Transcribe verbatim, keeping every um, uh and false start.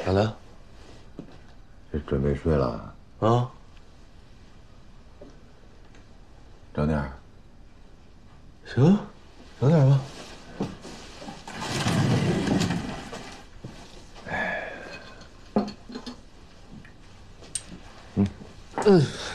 咋了？ 这准备睡了啊？ 整点儿。 行，整点吧。嗯嗯。